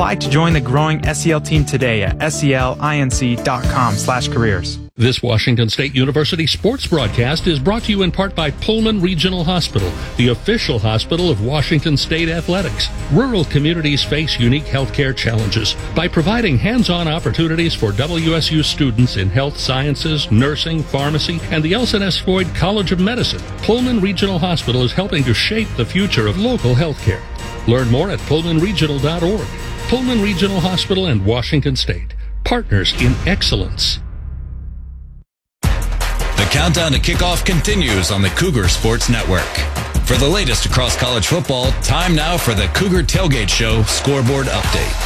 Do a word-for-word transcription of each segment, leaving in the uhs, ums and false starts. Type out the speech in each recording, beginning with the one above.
Apply to join the growing S E L team today at selinc.com slash careers. This Washington State University sports broadcast is brought to you in part by Pullman Regional Hospital, the official hospital of Washington State Athletics. Rural communities face unique healthcare challenges. By providing hands-on opportunities for W S U students in health sciences, nursing, pharmacy, and the Elson S. Floyd College of Medicine, Pullman Regional Hospital is helping to shape the future of local healthcare. Learn more at pullman regional dot org. Pullman Regional Hospital and Washington State, partners in excellence. The countdown to kickoff continues on the Cougar Sports Network. For the latest across college football, time now for the Cougar Tailgate Show scoreboard update.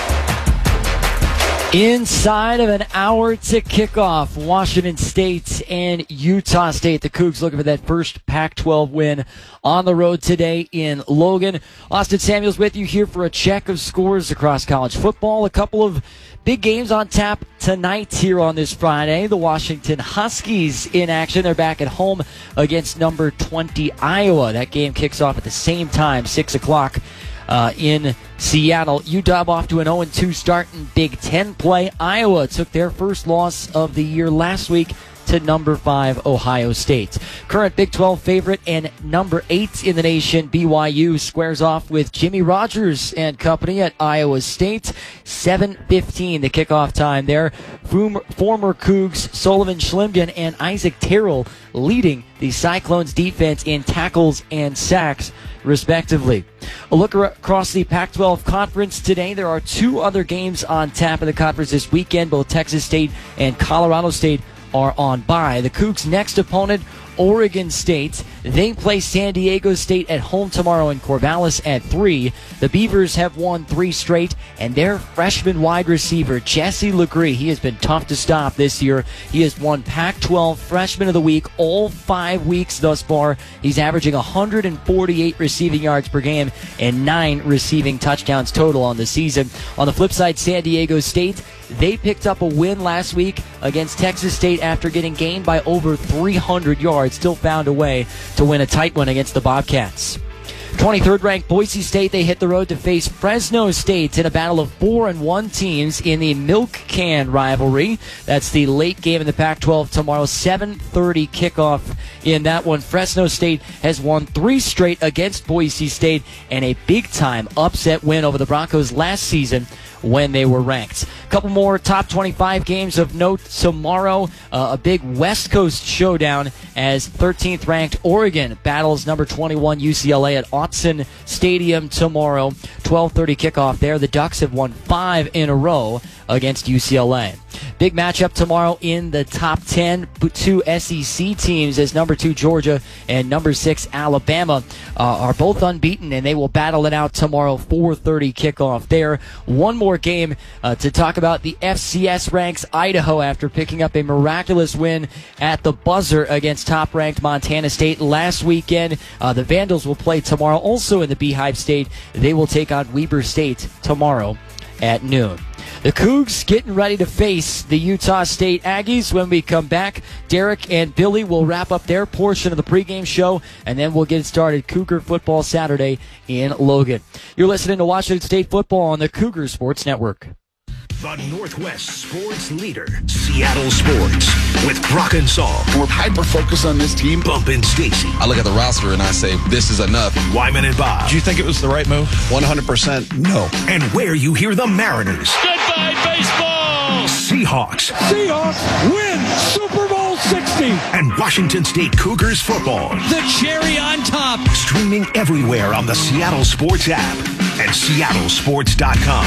Inside of an hour to kickoff, Washington State and Utah State. The Cougs looking for that first Pac twelve win on the road today in Logan. Austin Samuels with you here for a check of scores across college football. A couple of big games on tap tonight here on this Friday. The Washington Huskies in action. They're back at home against number twenty Iowa. That game kicks off at the same time, six o'clock. Uh, in Seattle. U W off to an oh and two start in Big Ten play. Iowa took their first loss of the year last week to number five Ohio State. Current Big twelve favorite and number eight in the nation, B Y U, squares off with Jimmy Rogers and company at Iowa State. seven fifteen the kickoff time there. Former Cougs Sullivan Schlimgen and Isaac Terrell leading the Cyclones defense in tackles and sacks, respectively. A look across the Pac twelve conference today. There are two other games on tap in the conference this weekend. Both Texas State and Colorado State are on bye. The Cougs' next opponent, Oregon State. They play San Diego State at home tomorrow in Corvallis at three. The Beavers have won three straight, and their freshman wide receiver, Jesse Legree, he has been tough to stop this year. He has won Pac twelve Freshman of the Week all five weeks thus far. He's averaging one hundred forty-eight receiving yards per game and nine receiving touchdowns total on the season. On the flip side, San Diego State, they picked up a win last week against Texas State after getting gained by over three hundred yards. Still found a way to win a tight one against the Bobcats. twenty-third ranked Boise State, they hit the road to face Fresno State in a battle of four and one teams in the Milk Can rivalry. That's the late game in the Pac twelve tomorrow, seven thirty kickoff in that one. Fresno State has won three straight against Boise State and a big-time upset win over the Broncos last season when they were ranked. A couple more top twenty-five games of note tomorrow. Uh, a big West Coast showdown as thirteenth ranked Oregon battles number twenty-one U C L A at Autzen Stadium tomorrow. twelve thirty kickoff there. The Ducks have won five in a row against U C L A. Big matchup tomorrow in the top ten. Two S E C teams as number two Georgia and number six Alabama uh, are both unbeaten, and they will battle it out tomorrow. four thirty kickoff there. One more game uh, to talk about. The F C S ranks Idaho after picking up a miraculous win at the buzzer against top-ranked Montana State last weekend. Uh, the Vandals will play tomorrow also in the Beehive State. They will take on Weber State tomorrow at noon. The Cougs getting ready to face the Utah State Aggies. When we come back, Derek and Billy will wrap up their portion of the pregame show, and then we'll get started Cougar Football Saturday in Logan. You're listening to Washington State Football on the Cougar Sports Network. The Northwest sports leader, Seattle Sports, with Brock and Saul. We're hyper-focused on this team. Bump and Stacy. I look at the roster and I say, this is enough. Wyman and Bob. Do you think it was the right move? one hundred percent no. And where you hear the Mariners. Goodbye, baseball! Seahawks. Seahawks win Super Bowl sixty. And Washington State Cougars football. The cherry on top. Streaming everywhere on the Seattle Sports app and seattle sports dot com.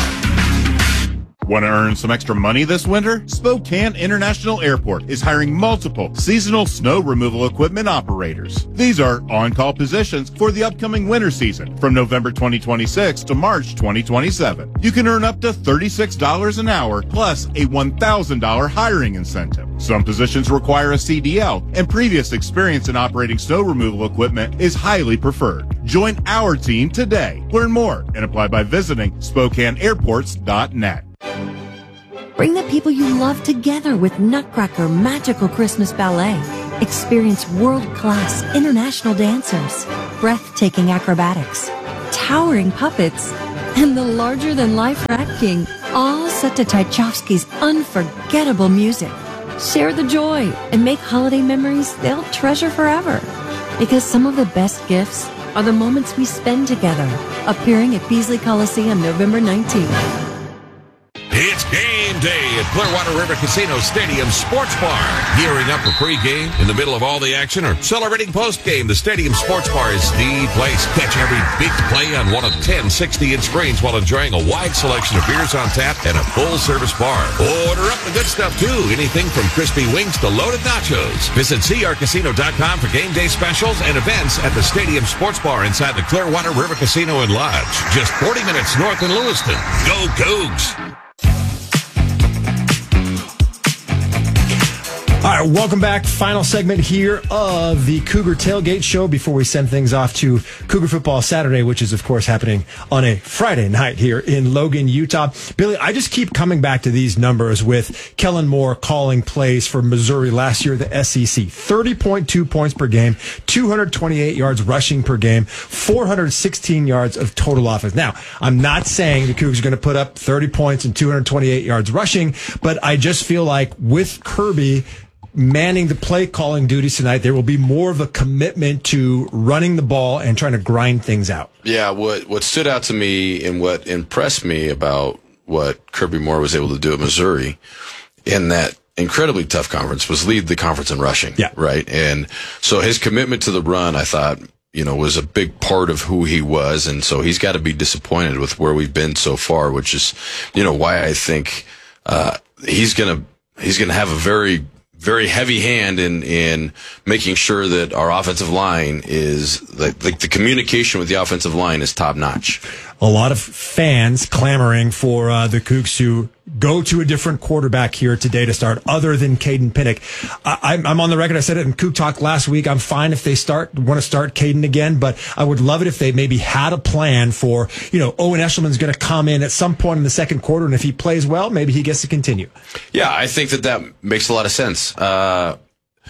Want to earn some extra money this winter? Spokane International Airport is hiring multiple seasonal snow removal equipment operators. These are on-call positions for the upcoming winter season from November twenty twenty-six to March twenty twenty-seven. You can earn up to thirty-six dollars an hour plus a one thousand dollars hiring incentive. Some positions require a C D L, and previous experience in operating snow removal equipment is highly preferred. Join our team today. Learn more and apply by visiting spokane airports dot net. Bring the people you love together with Nutcracker Magical Christmas Ballet. Experience world-class international dancers, breathtaking acrobatics, towering puppets, and the larger-than-life Rat King, all set to Tchaikovsky's unforgettable music. Share the joy and make holiday memories they'll treasure forever. Because some of the best gifts are the moments we spend together. Appearing at Beasley Coliseum November nineteenth. It's game day at Clearwater River Casino Stadium Sports Bar. Gearing up for pregame, in the middle of all the action, or celebrating postgame, the Stadium Sports Bar is the place. Catch every big play on one of ten sixty-inch screens while enjoying a wide selection of beers on tap and a full-service bar. Order up the good stuff, too. Anything from crispy wings to loaded nachos. Visit C R casino dot com for game day specials and events at the Stadium Sports Bar inside the Clearwater River Casino and Lodge. Just forty minutes north in Lewiston. Go Cougs! All right, welcome back. Final segment here of the Cougar Tailgate Show before we send things off to Cougar Football Saturday, which is, of course, happening on a Friday night here in Logan, Utah. Billy, I just keep coming back to these numbers with Kellen Moore calling plays for Missouri last year, the S E C. thirty point two points per game, two hundred twenty-eight yards rushing per game, four hundred sixteen yards of total offense. Now, I'm not saying the Cougars are going to put up thirty points and two hundred twenty-eight yards rushing, but I just feel like with Kirby manning the play calling duties tonight, there will be more of a commitment to running the ball and trying to grind things out. Yeah, what what stood out to me and what impressed me about what Kirby Moore was able to do at Missouri in that incredibly tough conference was lead the conference in rushing. Yeah. Right. And so his commitment to the run, I thought, you know, was a big part of who he was. And so he's got to be disappointed with where we've been so far, which is, you know, why I think uh, he's going to he's going to have a very very heavy hand in, in making sure that our offensive line is like, like the communication with the offensive line is top notch. A lot of fans clamoring for uh, the Cougs to go to a different quarterback here today to start other than Caden Pinnock. I, I'm on the record. I said it in Coug Talk last week. I'm fine if they start want to start Caden again, but I would love it if they maybe had a plan for, you know, Owen Eshelman's going to come in at some point in the second quarter, and if he plays well, maybe he gets to continue. Yeah, I think that that makes a lot of sense. Uh,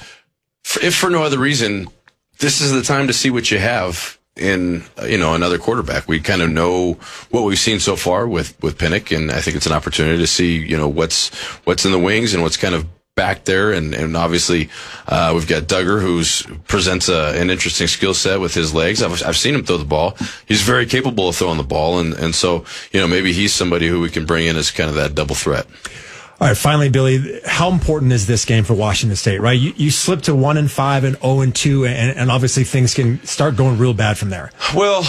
for, if for no other reason, this is the time to see what you have in, you know, another quarterback. We kind of know what we've seen so far with, with Pinnock, and I think it's an opportunity to see, you know, what's, what's in the wings and what's kind of back there. And, and obviously, uh, we've got Duggar, who's presents a, an interesting skill set with his legs. I've, I've seen him throw the ball. He's very capable of throwing the ball. And, and so, you know, maybe he's somebody who we can bring in as kind of that double threat. All right, finally, Billy, how important is this game for Washington State, right? You, you slip to one and five and oh and two, and, and obviously things can start going real bad from there. Well,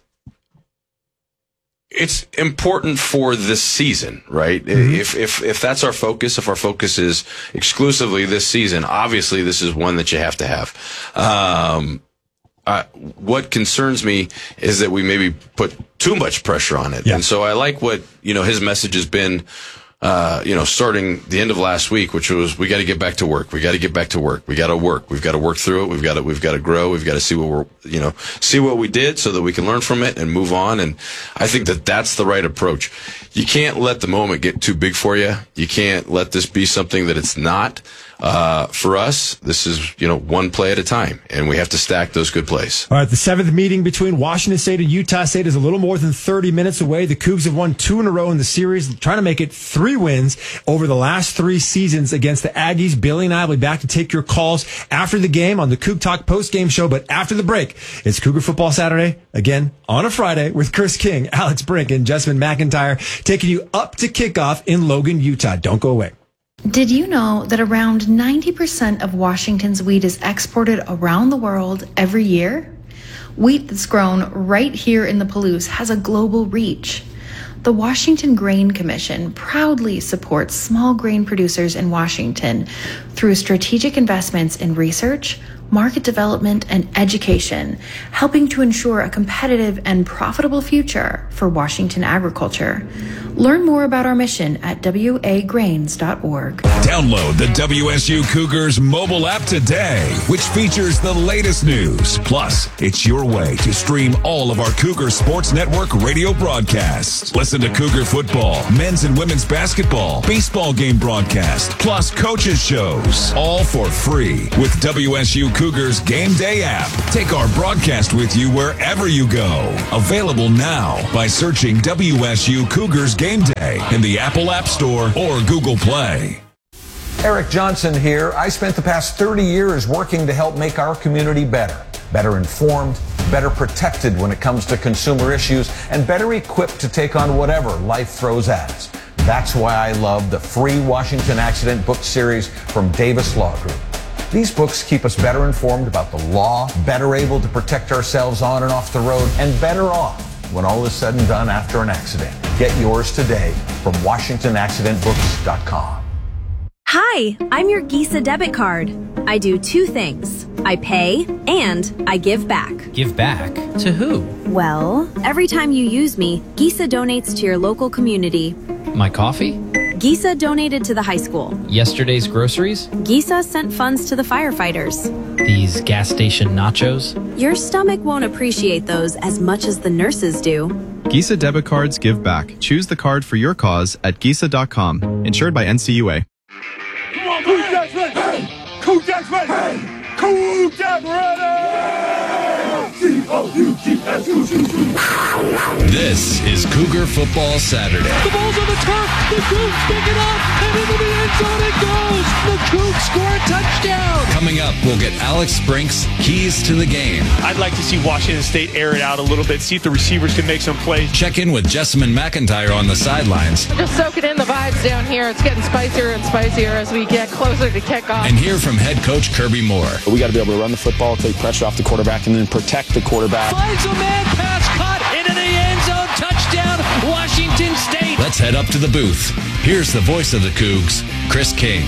it's important for this season, right? Mm-hmm. If, if, if that's our focus, if our focus is exclusively this season, obviously this is one that you have to have. Um, uh, what concerns me is that we maybe put too much pressure on it. Yeah. And so I like what, you know, his message has been, Uh, you know, starting the end of last week, which was, we got to get back to work. We got to get back to work. We got to work. We've got to work through it. We've got to, we've got to grow. We've got to see what we're, you know, see what we did so that we can learn from it and move on. And I think that that's the right approach. You can't let the moment get too big for you. You can't let this be something that it's not. Uh, for us, this is, you know, one play at a time, and we have to stack those good plays. All right, the seventh meeting between Washington State and Utah State is a little more than thirty minutes away. The Cougs have won two in a row in the series, trying to make it three wins over the last three seasons against the Aggies. Billy and I will be back to take your calls after the game on the Coug Talk post-game show, but after the break, it's Cougar Football Saturday, again, on a Friday, with Chris King, Alex Brink, and Jessamine McIntyre taking you up to kickoff in Logan, Utah. Don't go away. Did you know that around ninety percent of Washington's wheat is exported around the world every year? Wheat that's grown right here in the Palouse has a global reach. The Washington Grain Commission proudly supports small grain producers in Washington through strategic investments in research, market development, and education, helping to ensure a competitive and profitable future for Washington agriculture. Learn more about our mission at w a grains dot org. Download the W S U Cougars mobile app today, which features the latest news. Plus, it's your way to stream all of our Cougar Sports Network radio broadcasts. Listen to Cougar football, men's and women's basketball, baseball game broadcast, plus coaches shows, news, all for free with W S U Cougars Game Day app. Take our broadcast with you wherever you go. Available now by searching W S U Cougars Game Day in the Apple App Store or Google Play. Eric Johnson here. I spent the past thirty years working to help make our community better. Better informed, better protected when it comes to consumer issues, and better equipped to take on whatever life throws at us. That's why I love the free Washington Accident book series from Davis Law Group. These books keep us better informed about the law, better able to protect ourselves on and off the road, and better off when all is said and done after an accident. Get yours today from Washington Accident Books dot com. Hi, I'm your Gisa debit card. I do two things. I pay and I give back. Give back? To who? Well, every time you use me, Gisa donates to your local community. My coffee? Gisa donated to the high school. Yesterday's groceries? Gisa sent funds to the firefighters. These gas station nachos? Your stomach won't appreciate those as much as the nurses do. Gisa debit cards give back. Choose the card for your cause at Gisa dot com. Insured by N C U A. Come on, Cougs ready! Hey! Cougs ready! Hey! Cougs ready! C O U G S. This is Cougar Football Saturday. The ball's on the turf. The Cougs pick it up, and into the end zone it goes. The Cougs score a touchdown. Coming up, we'll get Alex Brink's keys to the game. I'd like to see Washington State air it out a little bit, see if the receivers can make some plays. Check in with Jessamine McIntyre on the sidelines. Just soaking in the vibes down here. It's getting spicier and spicier as we get closer to kickoff. And hear from head coach Kirby Moore. We got to be able to run the football, take pressure off the quarterback, and then protect the quarterback. Finds a man pass caught into the end zone. Touchdown, Washington State. Let's head up to the booth. Here's the voice of the Cougs, Chris King.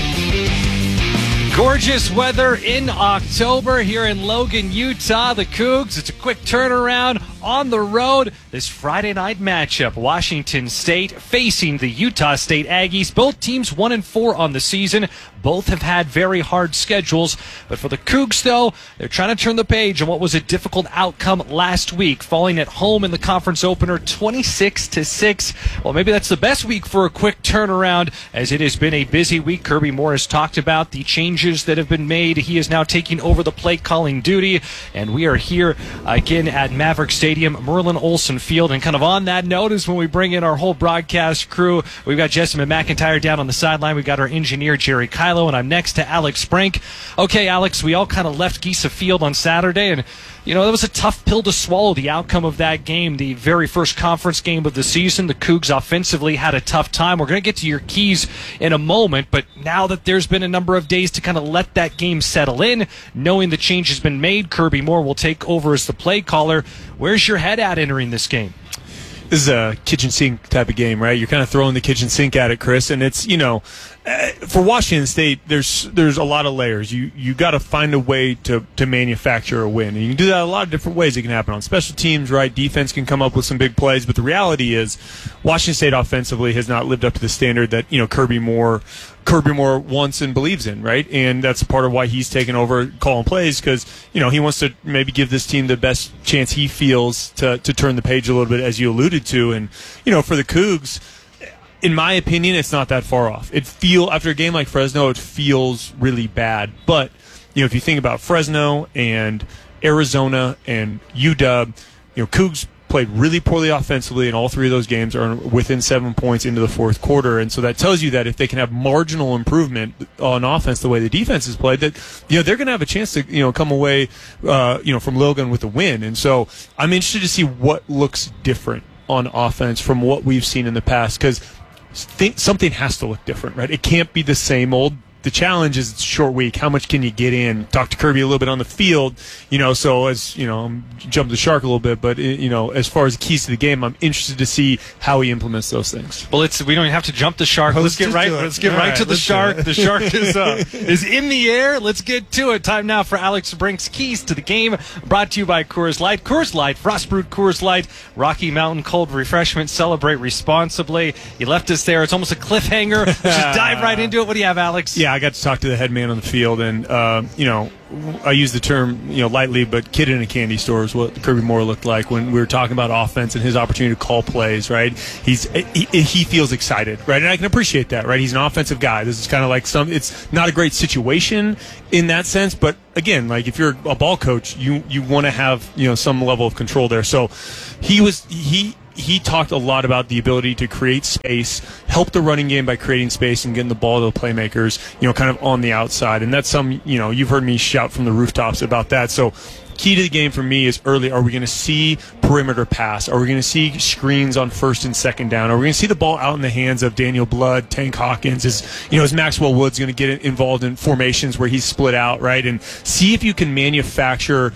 Gorgeous weather in October here in Logan, Utah. The Cougs, it's a quick turnaround on the road. This Friday night matchup, Washington State facing the Utah State Aggies. Both teams one and four on the season. Both have had very hard schedules. But for the Cougs, though, they're trying to turn the page on what was a difficult outcome last week, falling at home in the conference opener twenty-six to six. Well, maybe that's the best week for a quick turnaround, as it has been a busy week. Kirby Moore has talked about the changes that have been made. He is now taking over the play calling duty, and we are here again at Maverick Stadium, Merlin Olsen Field. And kind of on that note is when we bring in our whole broadcast crew. We've got Jessamine McIntyre down on the sideline. We've got our engineer, Jerry Kylo, and I'm next to Alex Brink. Okay, Alex, we all kind of left Gisa Field on Saturday, and you know, that was a tough pill to swallow, the outcome of that game, the very first conference game of the season. The Cougs offensively had a tough time. We're going to get to your keys in a moment, but now that there's been a number of days to kind of let that game settle in, knowing the change has been made, Kirby Moore will take over as the play caller. Where's your head at entering this game? This is a kitchen sink type of game, right? You're kind of throwing the kitchen sink at it, Chris, and it's, you know, uh, for Washington State, there's there's a lot of layers. You you got to find a way to to manufacture a win, and you can do that a lot of different ways. It can happen on special teams, right? Defense can come up with some big plays, but the reality is, Washington State offensively has not lived up to the standard that you know Kirby Moore. Kirby Moore wants and believes in, right? And that's part of why he's taken over calling plays, because, you know, he wants to maybe give this team the best chance he feels to, to turn the page a little bit, as you alluded to. And, you know, for the Cougs, in my opinion, it's not that far off. It feel after a game like Fresno, it feels really bad. But, you know, if you think about Fresno and Arizona and U W, you know, Cougs played really poorly offensively in all three of those games, are within seven points into the fourth quarter. And so that tells you that if they can have marginal improvement on offense the way the defense has played, that, you know, they're going to have a chance to, you know, come away, uh, you know, from Logan with a win. And so I'm interested to see what looks different on offense from what we've seen in the past, because th- something has to look different, right? It can't be the same old. The challenge is it's a short week. How much can you get in? Talk to Kirby a little bit on the field, you know, so as, you know, I'm jump the shark a little bit, but, you know, as far as the keys to the game, I'm interested to see how he implements those things. Well, it's, we don't even have to jump the shark. Let's, let's get right Let's get right, right to the shark. The shark is uh, is in the air. Let's get to it. Time now for Alex Brink's keys to the game, brought to you by Coors Light. Coors Light, frost brewed Coors Light, Rocky Mountain cold refreshment. Celebrate responsibly. You left us there. It's almost a cliffhanger. Let's just dive right into it. What do you have, Alex? Yeah. Yeah, I got to talk to the head man on the field, and uh, you know, I use the term you know lightly, but kid in a candy store is what Kirby Moore looked like when we were talking about offense and his opportunity to call plays. Right, he's he, he feels excited, right, and I can appreciate that. Right, he's an offensive guy. This is kind of like some. It's not a great situation in that sense, but again, like if you're a ball coach, you you want to have you know some level of control there. So he was he. He talked a lot about the ability to create space, help the running game by creating space and getting the ball to the playmakers, you know, kind of on the outside. And that's some, you know, you've heard me shout from the rooftops about that. So key to the game for me is early. Are we going to see perimeter pass? Are we going to see screens on first and second down? Are we going to see the ball out in the hands of Daniel Blood, Tank Hawkins? Is, you know, is Maxwell Woods going to get involved in formations where he's split out, right? And see if you can manufacture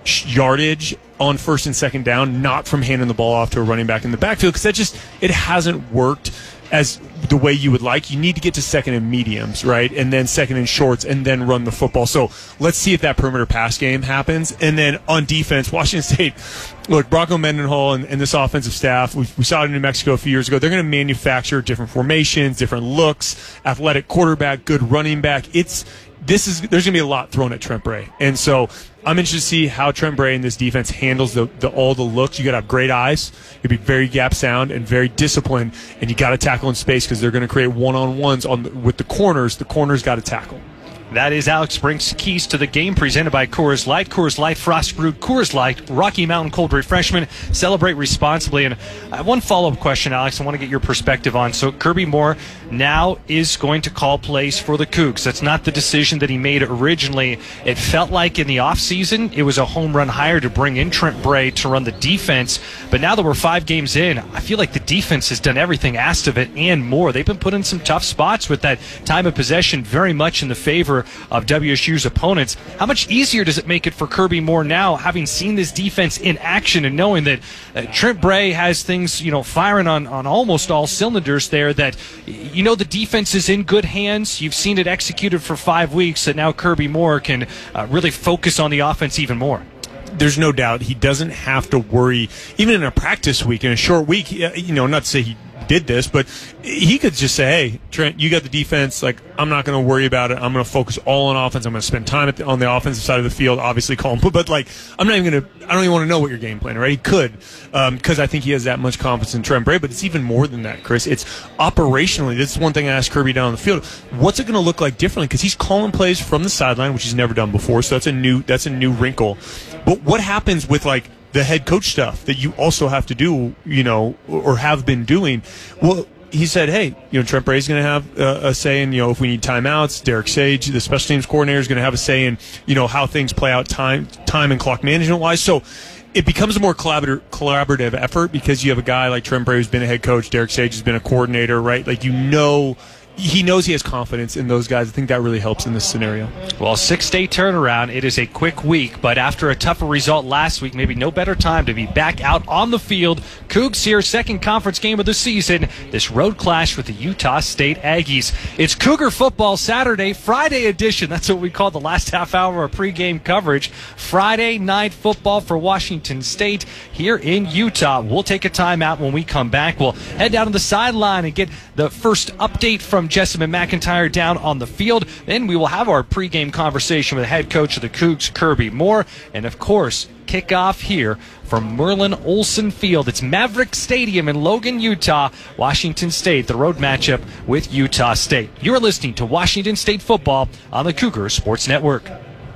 yardage on first and second down, not from handing the ball off to a running back in the backfield, because that just, it hasn't worked as the way you would like. You need to get to second and mediums, right? And then second and shorts, and then run the football. So let's see if that perimeter pass game happens. And then on defense, Washington State, look, Bronco Mendenhall and, and this offensive staff, we, we saw it in New Mexico a few years ago. They're going to manufacture different formations, different looks, athletic quarterback, good running back. It's This is there's going to be a lot thrown at Trent Bray. And so I'm interested to see how Trent Bray and this defense handles the, the all the looks. You got to have great eyes. You be very gap sound and very disciplined, and you got to tackle in space because they're going to create one-on-ones on the, with the corners. The corners got to tackle. That is Alex Brink's keys to the game, presented by Coors Light. Coors Light, frost brewed Coors Light, Rocky Mountain cold refreshment. Celebrate responsibly. And I have one follow-up question, Alex. I want to get your perspective on. So Kirby Moore now is going to call plays for the Cougs. That's not the decision that he made originally. It felt like in the offseason it was a home run hire to bring in Trent Bray to run the defense. But now that we're five games in, I feel like the defense has done everything asked of it and more. They've been put in some tough spots with that time of possession very much in the favor of W S U's opponents. How much easier does it make it for Kirby Moore now, having seen this defense in action and knowing that uh, Trent Bray has things, you know, firing on, on almost all cylinders there, that you know the defense is in good hands? You've seen it executed for five weeks, that now Kirby Moore can uh, really focus on the offense even more. There's no doubt he doesn't have to worry, even in a practice week, in a short week, you know, not to say he did this, but he could just say, hey, Trent, you got the defense. Like, I'm not going to worry about it. I'm going to focus all on offense. I'm going to spend time at the, on the offensive side of the field, obviously call him. But, but like, I'm not even going to, I don't even want to know what your game plan, right? He could, because um, I think he has that much confidence in Trent Bray, but it's even more than that, Chris. It's operationally, this is one thing I asked Kirby down on the field. What's it going to look like differently? Because he's calling plays from the sideline, which he's never done before, so that's a new, that's a new wrinkle. But what happens with, like, the head coach stuff that you also have to do, you know, or have been doing? Well, he said, hey, you know, Trent Bray's going to have uh, a say in, you know, if we need timeouts. Derek Sage, the special teams coordinator, is going to have a say in, you know, how things play out time, time and clock management wise. So it becomes a more collaborative, collaborative effort because you have a guy like Trent Bray who's been a head coach. Derek Sage has been a coordinator, right? Like, you know, he knows he has confidence in those guys. I think that really helps in this scenario. Well, six-day turnaround. It is a quick week, but after a tougher result last week, maybe no better time to be back out on the field. Cougs here, second conference game of the season. This road clash with the Utah State Aggies. It's Cougar Football Saturday, Friday edition. That's what we call the last half hour of pregame coverage. Friday night football for Washington State here in Utah. We'll take a timeout when we come back. We'll head down to the sideline and get the first update from Jessamine McIntyre down on the field. Then we will have our pregame conversation with the head coach of the Cougs, Kirby Moore. And, of course, kickoff here from Merlin Olsen Field. It's Maverick Stadium in Logan, Utah. Washington State, the road matchup with Utah State. You're listening to Washington State football on the Cougar Sports Network.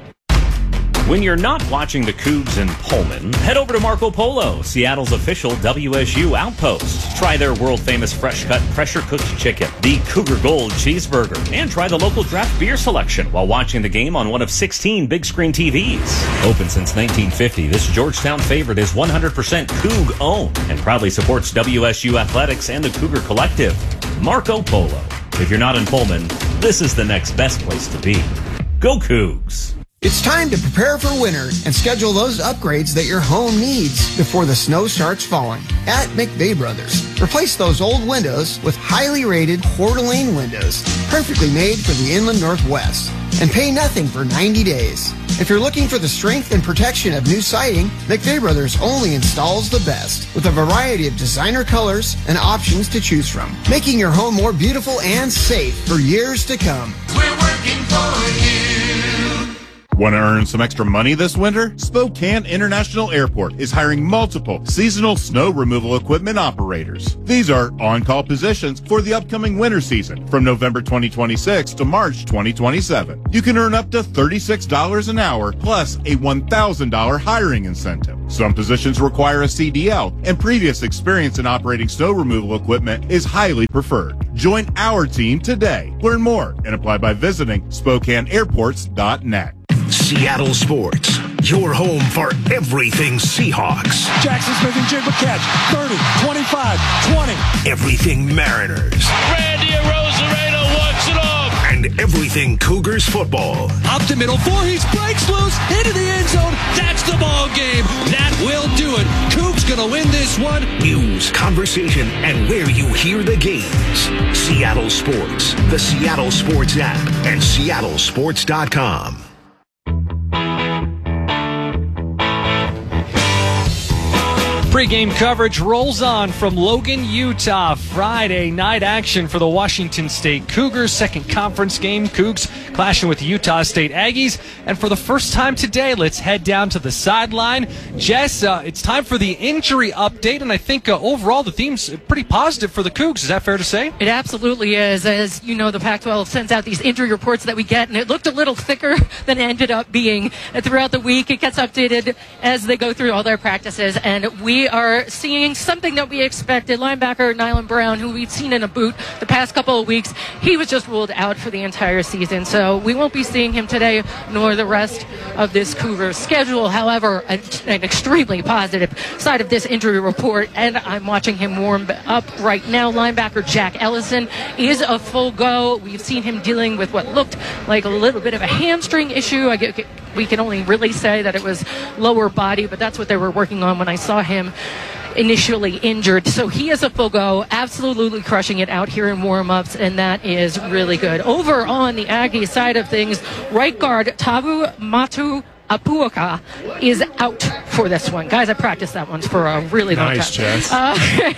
When you're not watching the Cougs in Pullman, head over to Marco Polo, Seattle's official W S U outpost. Try their world-famous fresh-cut, pressure-cooked chicken, the Cougar Gold cheeseburger, and try the local draft beer selection while watching the game on one of sixteen big-screen T Vs. Open since nineteen fifty, this Georgetown favorite is one hundred percent Coug-owned and proudly supports W S U athletics and the Cougar Collective. Marco Polo. If you're not in Pullman, this is the next best place to be. Go Cougs! It's time to prepare for winter and schedule those upgrades that your home needs before the snow starts falling. At McVeigh Brothers, replace those old windows with highly rated Coeur d'Alene windows, perfectly made for the inland Northwest, and pay nothing for ninety days. If you're looking for the strength and protection of new siding, McVeigh Brothers only installs the best, with a variety of designer colors and options to choose from, making your home more beautiful and safe for years to come. We're looking for you. Want to earn some extra money this winter? Spokane International Airport is hiring multiple seasonal snow removal equipment operators. These are on-call positions for the upcoming winter season from November twenty twenty-six to March twenty twenty-seven. You can earn up to thirty-six dollars an hour plus a one thousand dollars hiring incentive. Some positions require a C D L, and previous experience in operating snow removal equipment is highly preferred. Join our team today. Learn more and apply by visiting Spokane Airports dot net. Seattle Sports, your home for everything Seahawks. Jackson Smith and Jigba catch. thirty, twenty-five, twenty. Everything Mariners. Randy Arozarena wants it off. And everything Cougars football. Up the middle, Voorhees breaks loose into the end zone. That's the ball game. That will do it. Cougs gonna win this one. News, conversation, and where you hear the games. Seattle Sports, the Seattle Sports app, and Seattle Sports dot com. Pre-game coverage rolls on from Logan, Utah. Friday night action for the Washington State Cougars. Second conference game. Cougs clashing with the Utah State Aggies. And for the first time today, let's head down to the sideline. Jess, uh, it's time for the injury update. And I think uh, overall the theme's pretty positive for the Cougs. Is that fair to say? It absolutely is. As you know, the Pac twelve sends out these injury reports that we get, and it looked a little thicker than it ended up being. And throughout the week, it gets updated as they go through all their practices. And we are seeing something that we expected. Linebacker Nylan Brown, who we've seen in a boot the past couple of weeks, he was just ruled out for the entire season. So we won't be seeing him today, nor the rest of this Cougars schedule. However, an, an extremely positive side of this injury report, and I'm watching him warm up right now. Linebacker Jack Ellison is a full go. We've seen him dealing with what looked like a little bit of a hamstring issue. I get, we can only really say that it was lower body, but that's what they were working on when I saw him initially injured. So he is a full go, absolutely crushing it out here in warm-ups, and that is really good. Over on the Aggie side of things, right guard Tabu Matu Apuaka is out for this one. Guys, I practiced that one for a really long nice, time. Nice, Jess. Uh,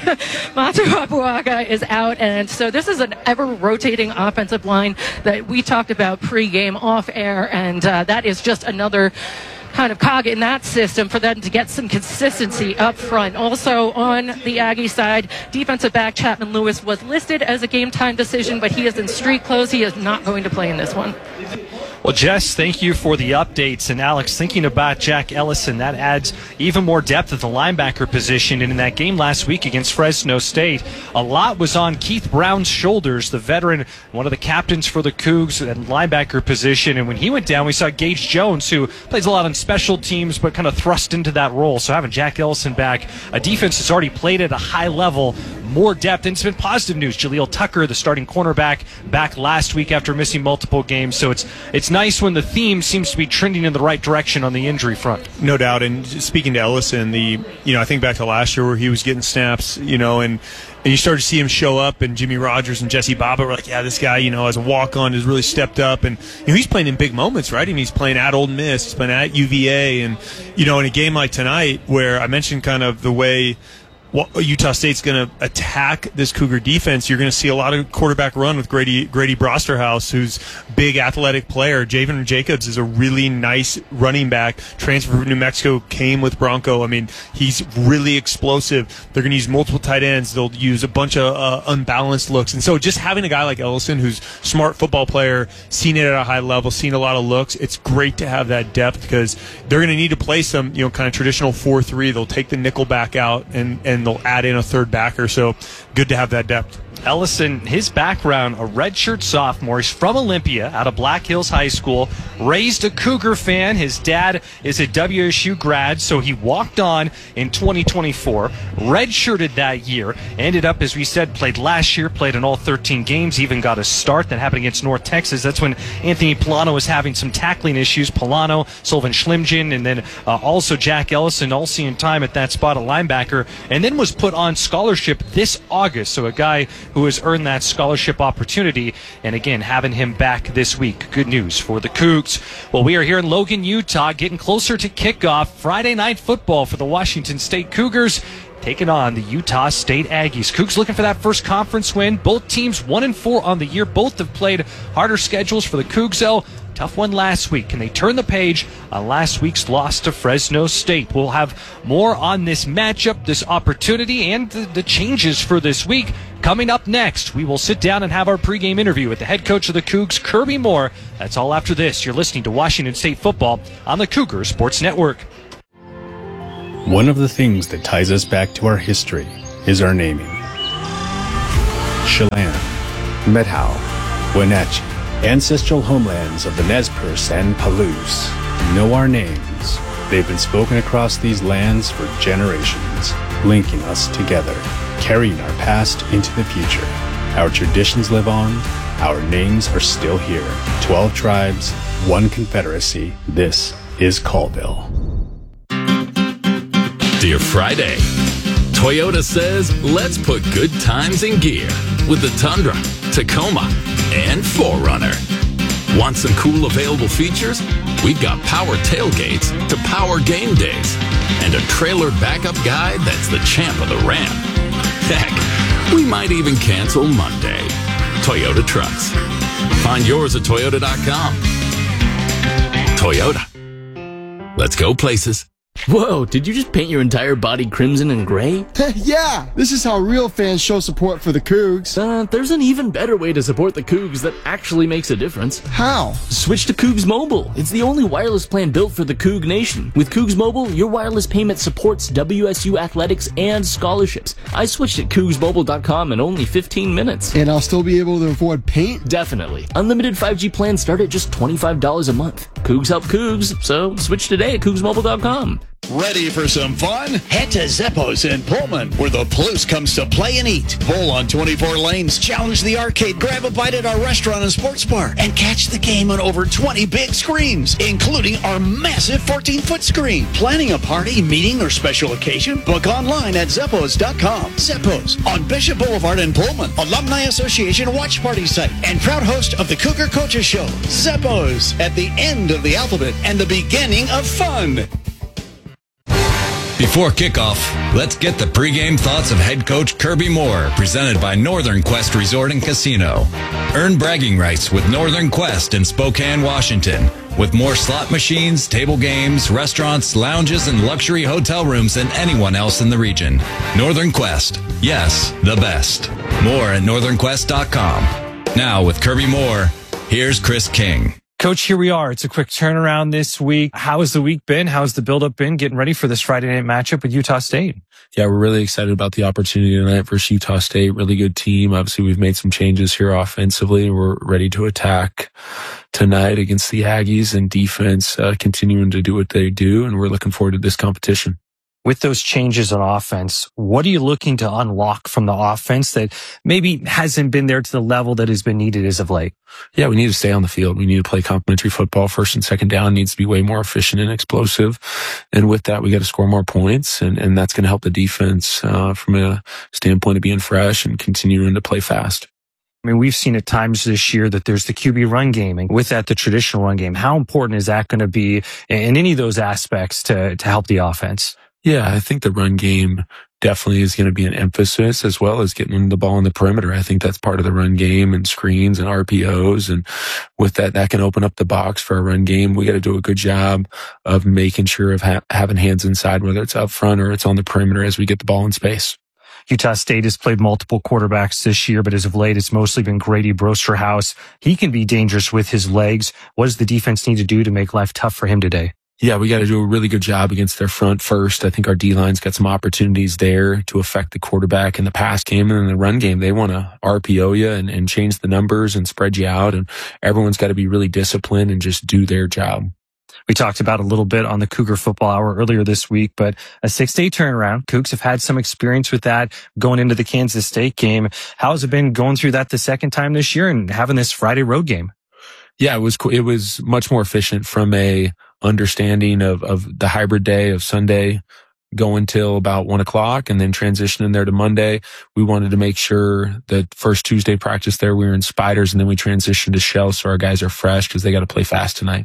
Matu Apuaka is out, and so this is an ever-rotating offensive line that we talked about pre-game off-air, and uh, that is just another kind of cog in that system for them to get some consistency up front. Also on the Aggie side, defensive back Chapman Lewis was listed as a game-time decision, but he is in street clothes. He is not going to play in this one. Well, Jess, thank you for the updates. And Alex, thinking about Jack Ellison, that adds even more depth at the linebacker position. And in that game last week against Fresno State, a lot was on Keith Brown's shoulders, the veteran, one of the captains for the Cougs at linebacker position. And when he went down, we saw Gage Jones, who plays a lot on special teams, but kind of thrust into that role. So having Jack Ellison back, a defense that's already played at a high level, more depth, and it's been positive news. Jaleel Tucker, the starting cornerback, back last week after missing multiple games. So it's it's nice when the theme seems to be trending in the right direction on the injury front. No doubt. And speaking to Ellison, the you know I think back to last year where he was getting snaps, you know, and and you started to see him show up, and Jimmy Rogers and Jesse Baba were like, yeah, this guy, you know, as a walk-on has really stepped up, and you know, he's playing in big moments, right? I mean, he's playing at Ole Miss, he's playing at U V A, and you know, in a game like tonight where I mentioned kind of the way well, Utah State's going to attack this Cougar defense, you're going to see a lot of quarterback run with Grady Grady Brosterhouse, who's big athletic player. Javen Jacobs is a really nice running back. Transfer from New Mexico, came with Bronco. I mean, he's really explosive. They're going to use multiple tight ends. They'll use a bunch of uh, unbalanced looks. And so just having a guy like Ellison, who's a smart football player, seen it at a high level, seen a lot of looks, it's great to have that depth because they're going to need to play some, you know, kind of traditional four three. They'll take the nickel back out and, and they'll add in a third backer, so good to have that depth. Ellison, his background, a redshirt sophomore. He's from Olympia, out of Black Hills High School. Raised a Cougar fan. His dad is a W S U grad, so he walked on in twenty twenty-four. Redshirted that year. Ended up, as we said, played last year, played in all thirteen games, even got a start. That happened against North Texas. That's when Anthony Polano was having some tackling issues. Polano, Sullivan Schlimgen, and then uh, also Jack Ellison, all seeing time at that spot, a linebacker, and then was put on scholarship this August. So a guy who has earned that scholarship opportunity. And again, having him back this week. Good news for the Cougs. Well, we are here in Logan, Utah, getting closer to kickoff. Friday night football for the Washington State Cougars. taking on the Utah State Aggies. Cougs looking for that first conference win. Both teams one and four on the year. Both have played harder schedules for the Cougs, though. Tough one last week. Can they turn the page on last week's loss to Fresno State? We'll have more on this matchup, this opportunity, and the, the changes for this week. Coming up next, we will sit down and have our pregame interview with the head coach of the Cougs, Kirby Moore. That's all after this. You're listening to Washington State football on the Cougar Sports Network. One of the things that ties us back to our history is our naming. Chelan, Methow, Wenatchee, ancestral homelands of the Nez Perce and Palouse, know our names. They've been spoken across these lands for generations, linking us together, carrying our past into the future. Our traditions live on, our names are still here. Twelve tribes, one confederacy. This is Colville. Dear Friday, Toyota says let's put good times in gear with the Tundra, Tacoma, and four runner. Want some cool available features? We've got power tailgates to power game days and a trailer backup guy that's the champ of the ramp. Heck, we might even cancel Monday. Toyota Trucks. Find yours at toyota dot com. Toyota. Let's go places. Whoa, did you just paint your entire body crimson and gray? Yeah, this is how real fans show support for the Cougs. Uh, there's an even better way to support the Cougs that actually makes a difference. How? Switch to Cougs Mobile. It's the only wireless plan built for the Coug Nation. With Cougs Mobile, your wireless payment supports W S U athletics and scholarships. I switched at cougs mobile dot com in only fifteen minutes. And I'll still be able to afford paint? Definitely. Unlimited five G plans start at just twenty-five dollars a month. Cougs help Cougs, so switch today at cougs mobile dot com. Ready for some fun? Head to Zeppo's in Pullman, where the Palouse comes to play and eat. Pull on twenty-four lanes, challenge the arcade, grab a bite at our restaurant and sports bar, and catch the game on over twenty big screens, including our massive fourteen-foot screen. Planning a party, meeting, or special occasion? Book online at zeppos dot com. Zeppo's on Bishop Boulevard in Pullman, Alumni Association watch party site, and proud host of the Cougar Coaches Show. Zeppo's, at the end of the alphabet and the beginning of fun. Before kickoff, let's get the pregame thoughts of head coach Kirby Moore, presented by Northern Quest Resort and Casino. Earn bragging rights with Northern Quest in Spokane, Washington, with more slot machines, table games, restaurants, lounges, and luxury hotel rooms than anyone else in the region. Northern Quest. Yes, the best. More at northern quest dot com. Now with Kirby Moore, here's Chris King. Coach, here we are. It's a quick turnaround this week. How has the week been? How's the build-up been? Getting ready for this Friday night matchup with Utah State. Yeah, we're really excited about the opportunity tonight versus Utah State. Really good team. Obviously, we've made some changes here offensively. We're ready to attack tonight against the Aggies, and defense uh, continuing to do what they do, and we're looking forward to this competition. With those changes on offense, what are you looking to unlock from the offense that maybe hasn't been there to the level that has been needed as of late? Yeah, we need to stay on the field. We need to play complementary football. First and second down needs to be way more efficient and explosive. And with that, we got to score more points, and, and that's going to help the defense uh, from a standpoint of being fresh and continuing to play fast. I mean, we've seen at times this year that there's the Q B run game, and with that, the traditional run game. How important is that going to be in any of those aspects to, to help the offense? Yeah, I think the run game definitely is going to be an emphasis, as well as getting the ball in the perimeter. I think that's part of the run game, and screens and R P Os. And with that, that can open up the box for a run game. We got to do a good job of making sure of ha- having hands inside, whether it's up front or it's on the perimeter as we get the ball in space. Utah State has played multiple quarterbacks this year, but as of late, it's mostly been Grady Brosterhouse. He can be dangerous with his legs. What does the defense need to do to make life tough for him today? Yeah, we got to do a really good job against their front first. I think our D-line's got some opportunities there to affect the quarterback in the pass game, and in the run game, they want to R P O you and, and change the numbers and spread you out, and everyone's got to be really disciplined and just do their job. We talked about a little bit on the Cougar Football Hour earlier this week, but a six-day turnaround. Cougs have had some experience with that going into the Kansas State game. How has it been going through that the second time this year and having this Friday road game? Yeah, it was it was much more efficient from a understanding of, of the hybrid day of Sunday going till about one o'clock and then transitioning there to Monday. We wanted to make sure that first Tuesday practice there, we were in Spiders, and then we transitioned to Shell so our guys are fresh because they got to play fast tonight.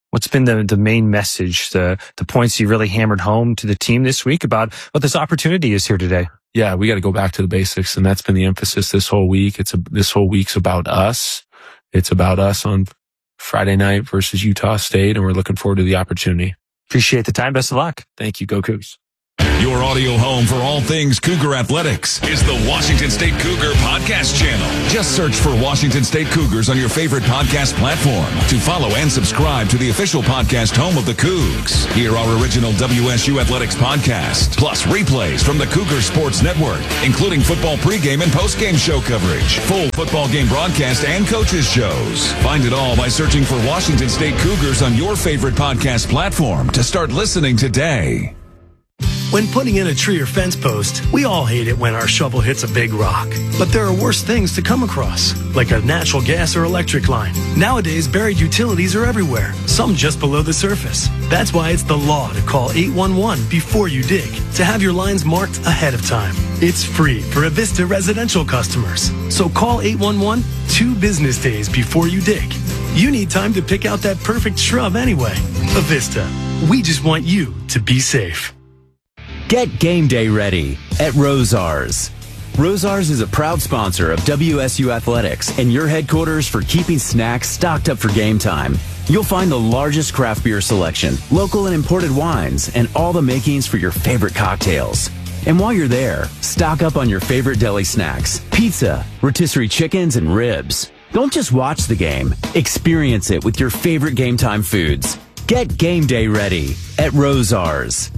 What's been the, the main message, the, the points you really hammered home to the team this week about what this opportunity is here today? Yeah, we got to go back to the basics, and that's been the emphasis this whole week. It's a, this whole week's about us. It's about us on Friday night versus Utah State, and we're looking forward to the opportunity. Appreciate the time. Best of luck. Thank you. Go Cougs. Your audio home for all things Cougar Athletics is the Washington State Cougar Podcast Channel. Just search for Washington State Cougars on your favorite podcast platform to follow and subscribe to the official podcast home of the Cougs. Hear our original W S U Athletics podcast, plus replays from the Cougar Sports Network, including football pregame and postgame show coverage, full football game broadcast, and coaches shows. Find it all by searching for Washington State Cougars on your favorite podcast platform to start listening today. When putting in a tree or fence post, we all hate it when our shovel hits a big rock. But there are worse things to come across, like a natural gas or electric line. Nowadays, buried utilities are everywhere, some just below the surface. That's why it's the law to call eight one one before you dig, to have your lines marked ahead of time. It's free for Avista residential customers. So call eight one one two business days before you dig. You need time to pick out that perfect shrub anyway. Avista, we just want you to be safe. Get game day ready at Rosars. Rosars is a proud sponsor of W S U Athletics and your headquarters for keeping snacks stocked up for game time. You'll find the largest craft beer selection, local and imported wines, and all the makings for your favorite cocktails. And while you're there, stock up on your favorite deli snacks, pizza, rotisserie chickens, and ribs. Don't just watch the game, experience it with your favorite game time foods. Get game day ready at Rosars.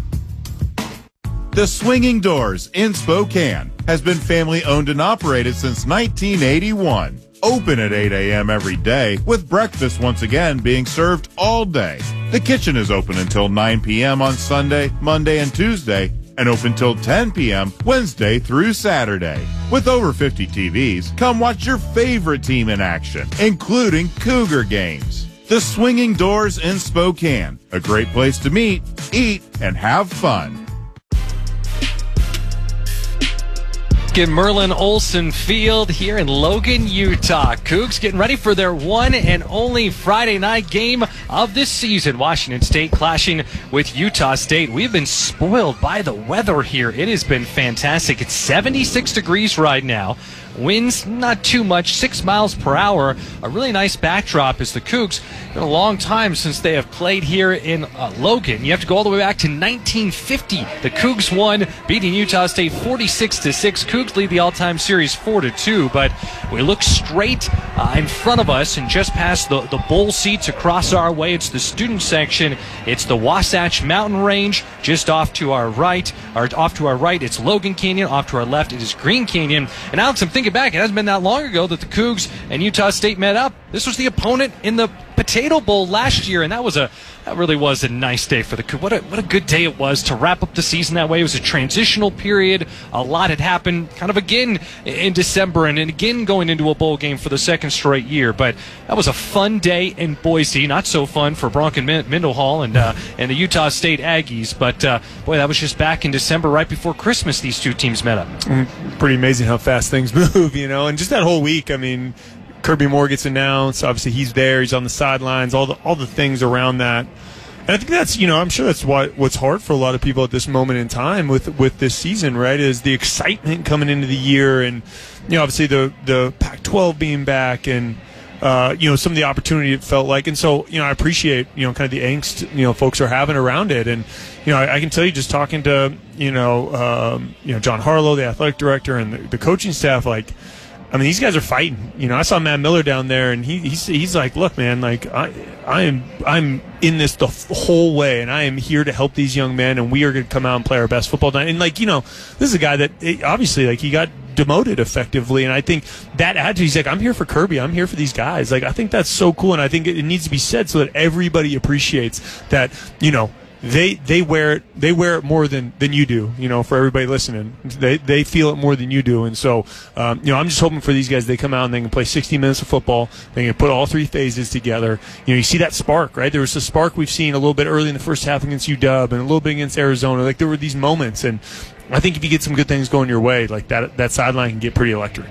The Swinging Doors in Spokane has been family owned and operated since nineteen eighty-one. Open at eight a.m. every day, with breakfast once again being served all day. The kitchen is open until nine p.m. on Sunday, Monday, and Tuesday, and open till ten p.m. Wednesday through Saturday. With over fifty T Vs, come watch your favorite team in action, including Cougar games. The Swinging Doors in Spokane, a great place to meet, eat, and have fun. At Merlin Olsen Field here in Logan, Utah. Cougs getting ready for their one and only Friday night game of this season. Washington State clashing with Utah State. We've been spoiled by the weather here. It has been fantastic. It's seventy-six degrees right now. Winds not too much, six miles per hour. A really nice backdrop as the Cougs. It's been a long time since they have played here in uh, Logan. You have to go all the way back to nineteen fifty. The Cougs won, beating Utah State forty-six to six. Cougs lead the all-time series four to two, but we look straight uh, in front of us and just past the, the bowl seats across our way. It's the student section. It's the Wasatch Mountain Range just off to our right. Or off to our right, it's Logan Canyon. Off to our left, it is Green Canyon. And Alex, I'm thinking back, it hasn't been that long ago that the Cougs and Utah State met up. This was the opponent in the Potato Bowl last year, and that was a that really was a nice day for the Cougs. What a what a good day it was to wrap up the season that way. It was a transitional period. A lot had happened, kind of again in December, and again going into a bowl game for the second straight year. But that was a fun day in Boise. Not so fun for Bronco Mendenhall and uh, and the Utah State Aggies. But uh, boy, that was just back in December, right before Christmas. These two teams met up. Mm, pretty amazing how fast things move, you know. And just that whole week, I mean, Kirby Moore gets announced. Obviously, he's there. He's on the sidelines. All the all the things around that. And I think that's, you know, I'm sure that's what what's hard for a lot of people at this moment in time with with this season, right? Is the excitement coming into the year, and you know, obviously the the Pac twelve being back, and uh, you know, some of the opportunity it felt like. And so, you know, I appreciate, you know, kind of the angst, you know, folks are having around it. And you know, I, I can tell you, just talking to you know, um, you know, John Harlow, the athletic director, and the, the coaching staff, like, I mean, these guys are fighting. You know, I saw Matt Miller down there, and he he's, he's like, look, man, like I I am I'm in this the whole way, and I am here to help these young men, and we are going to come out and play our best football. And like, you know, this is a guy that obviously, like, he got demoted effectively, and I think that attitude, he's like, I'm here for Kirby, I'm here for these guys. Like, I think that's so cool, and I think it needs to be said so that everybody appreciates that, you know, They they wear it they wear it more than, than you do, you know, for everybody listening. They they feel it more than you do. And so, um, you know, I'm just hoping for these guys, they come out and they can play sixty minutes of football. They can put all three phases together. You know, you see that spark, right? There was a spark we've seen a little bit early in the first half against U W and a little bit against Arizona. Like, there were these moments, and I think if you get some good things going your way, like that that sideline can get pretty electric.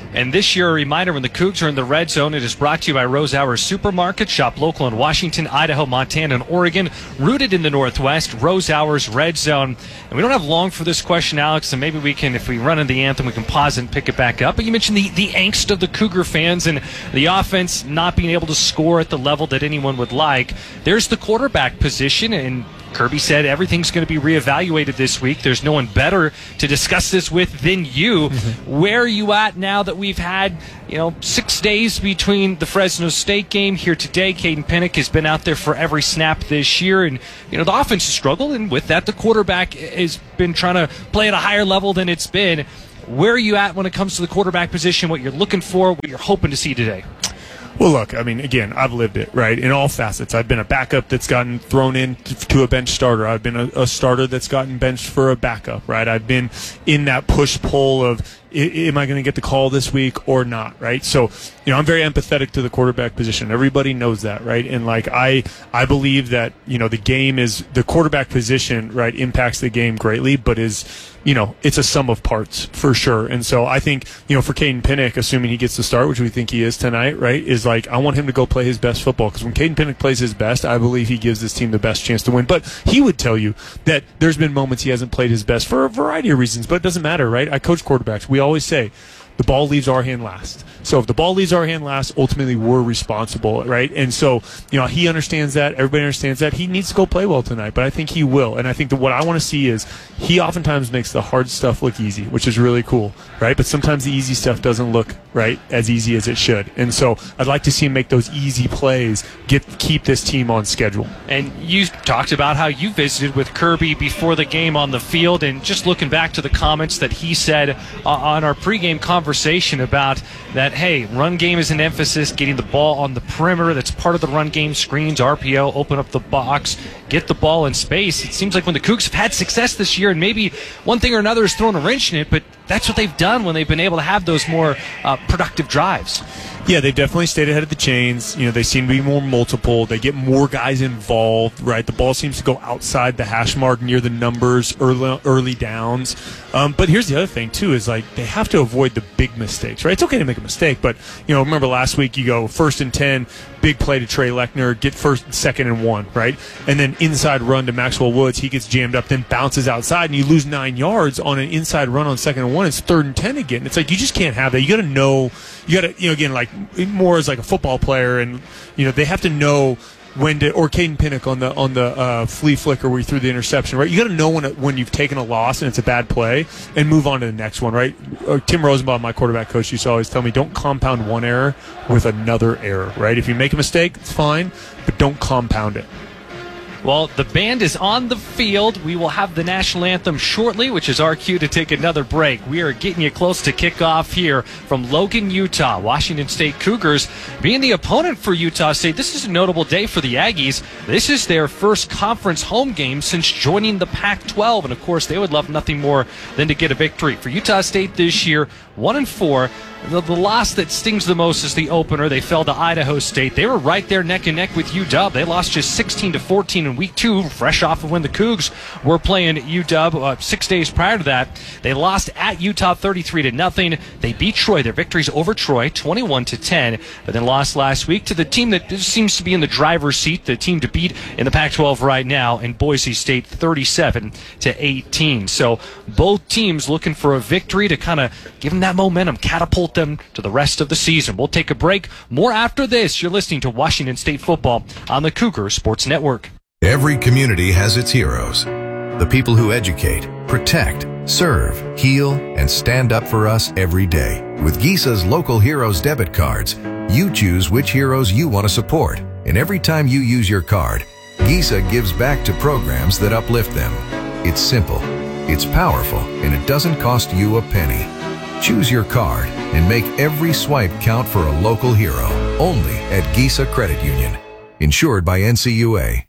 And this year, a reminder, when the Cougs are in the red zone, it is brought to you by Rose Hours Supermarket. Shop local in Washington, Idaho, Montana, and Oregon. Rooted in the Northwest, Rose Hours Red Zone. And we don't have long for this question, Alex, and maybe we can, if we run in the anthem, we can pause and pick it back up. But you mentioned the, the angst of the Cougar fans and the offense not being able to score at the level that anyone would like. There's the quarterback position, and Kirby said everything's going to be reevaluated this week. There's no one better to discuss this with than you. Mm-hmm. Where are you at now that we've had, you know, six days between the Fresno State game here today? Caden Pinnock has been out there for every snap this year, and you know the offense has struggled, and with that, the quarterback has been trying to play at a higher level than it's been. Where are you at when it comes to the quarterback position? What you're looking for? What you're hoping to see today? Well, look, I mean, again, I've lived it, right, in all facets. I've been a backup that's gotten thrown in to a bench starter. I've been a, a starter that's gotten benched for a backup, right? I've been in that push-pull of, am I going to get the call this week or not, right? So, you know, I'm very empathetic to the quarterback position. Everybody knows that, right? And, like, I I believe that, you know, the game is, the quarterback position, right, impacts the game greatly, but is, you know, it's a sum of parts for sure. And so I think, you know, for Caden Pinnock, assuming he gets the start, which we think he is tonight, right, is like, I want him to go play his best football, because when Caden Pinnock plays his best, I believe he gives this team the best chance to win. But he would tell you that there's been moments he hasn't played his best for a variety of reasons, but it doesn't matter, right? I coach quarterbacks. We always say the ball leaves our hand last. So if the ball leaves our hand last, ultimately we're responsible, right? And so, you know, he understands that. Everybody understands that. He needs to go play well tonight, but I think he will. And I think that what I want to see is he oftentimes makes the hard stuff look easy, which is really cool, right? But sometimes the easy stuff doesn't look, right, as easy as it should. And so I'd like to see him make those easy plays, get keep this team on schedule. And you talked about how you visited with Kirby before the game on the field, and just looking back to the comments that he said uh, on our pregame conversation about that, hey, run game is an emphasis, getting the ball on the perimeter. That's part of the run game. Screens, R P O, open up the box, get the ball in space. It seems like when the Cougs have had success this year, and maybe one thing or another has thrown a wrench in it, but that's what they've done when they've been able to have those more uh, productive drives. Yeah, they've definitely stayed ahead of the chains. You know, they seem to be more multiple. They get more guys involved, right? The ball seems to go outside the hash mark near the numbers, early, early downs. Um, but here's the other thing, too, is like they have to avoid the big mistakes, right? It's okay to make a mistake, but, you know, remember last week you go first and ten, big play to Trey Lechner, get first, second and one, right? And then inside run to Maxwell Woods. He gets jammed up, then bounces outside, and you lose nine yards on an inside run on second and one. It's third and ten again. It's like you just can't have that. You got to know, you got to, you know, again, like more as like a football player, and, you know, they have to know when to, or Caden Pinnock on the on the uh, flea flicker where you threw the interception, right? You got to know when when you've taken a loss and it's a bad play, and move on to the next one, right? Or Tim Rosenbaum, my quarterback coach, used to always tell me, don't compound one error with another error, right? If you make a mistake, it's fine, but don't compound it. Well, the band is on the field. We will have the national anthem shortly, which is our cue to take another break. We are getting you close to kickoff here from Logan, Utah. Washington State Cougars being the opponent for Utah State. This is a notable day for the Aggies. This is their first conference home game since joining the Pac twelve, and of course they would love nothing more than to get a victory. For Utah State this year, one and four. The, the loss that stings the most is the opener. They fell to Idaho State. They were right there neck and neck with U W. They lost just sixteen to fourteen in week two, fresh off of when the Cougs were playing U W uh, six days prior to that. They lost at Utah thirty-three to nothing. They beat Troy. Their victories over Troy, twenty-one to ten, but then lost last week to the team that seems to be in the driver's seat, the team to beat in the Pac twelve right now, in Boise State, thirty-seven to eighteen. So both teams looking for a victory to kind of give them that momentum, catapult them to the rest of the season. We'll take a break. More after this. You're listening to Washington State football on the Cougar Sports Network. Every community has its heroes. The people who educate, protect, serve, heal, and stand up for us every day. With Gisa's Local Heroes debit cards, you choose which heroes you want to support. And every time you use your card, Gisa gives back to programs that uplift them. It's simple, it's powerful, and it doesn't cost you a penny. Choose your card and make every swipe count for a local hero. Only at Gisa Credit Union. Insured by N C U A.